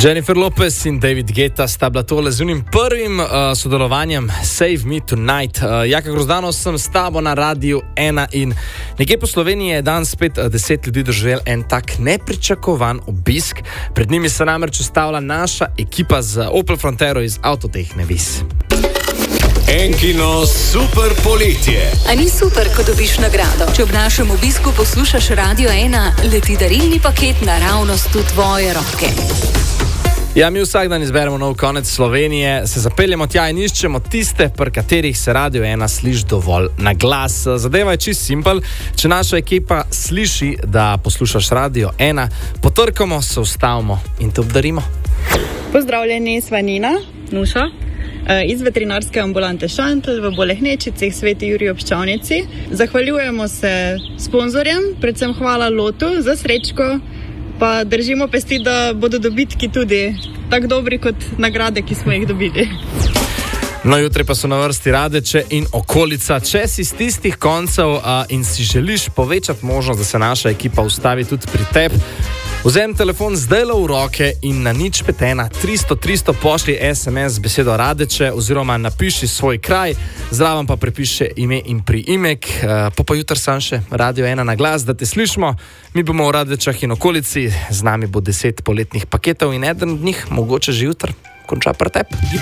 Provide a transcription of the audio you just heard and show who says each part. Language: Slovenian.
Speaker 1: Jennifer Lopez in David Guetta sta bila tole z unim prvim sodelovanjem Save Me Tonight. Jaka Grozdanov sem s tabo na Radiu 1 in nekje po Sloveniji je dan spet 10 ljudi doživel en tak nepričakovan obisk. Pred njimi se namreč ustavlja naša ekipa z Opel Frontero iz Avtotehne Vis.
Speaker 2: Enkino super poletje.
Speaker 3: A ni super, ko dobiš nagrado? Če ob našem obisku poslušaš Radio 1, leti darilni paket naravnost v tvoje roke.
Speaker 1: Ja, mi vsak dan izberemo nov konec Slovenije, se zapeljemo tja in iščemo tiste, pri katerih se Radio 1 sliši dovolj na glas. Zadeva je čist simpel. Če naša ekipa sliši, da poslušaš Radio 1, potrkamo, se ustavimo in te obdarimo.
Speaker 4: Pozdravljeni, sva Nina, Nuša, iz veterinarske ambulante Šantl v Bolehnečici, Sveti Jurij ob Ščavnici. Zahvaljujemo se sponzorjem, predvsem hvala Lotu za srečko, pa držimo pesti, da bodo dobitki tudi tako dobri kot nagrade, ki smo jih dobili.
Speaker 1: No, jutri pa so na vrsti Radeče in okolica. Če si z tistih koncev in si želiš povečati možnost, da se naša ekipa ustavi tudi pri tebi, vzem telefon zdajle v roke in na 051 300 300 pošli SMS z besedo Radeče oziroma napiši svoj kraj, zraven pa prepiše ime in priimek. Pa jutri sam še Radio 1 na glas, da te slišimo. Mi bomo v Radečah in okolici, z nami bo 10 poletnih paketov in eden od njih, mogoče že jutri, konča pri tebi.